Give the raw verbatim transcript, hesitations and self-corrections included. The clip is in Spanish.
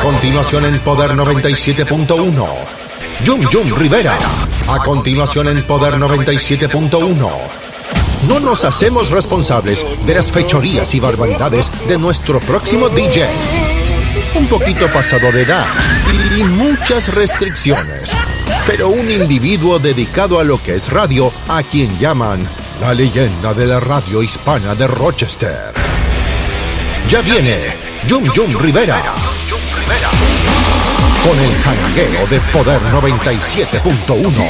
continuación en Poder noventa y siete punto uno. Yum Yum Rivera. A continuación en Poder noventa y siete punto uno. No nos hacemos responsables de las fechorías y barbaridades de nuestro próximo D J. Un poquito pasado de edad y muchas restricciones, pero un individuo dedicado a lo que es radio, a quien llaman la leyenda de la radio hispana de Rochester. Ya viene Yum Yum Rivera con el jangueo de Poder noventa y siete punto uno.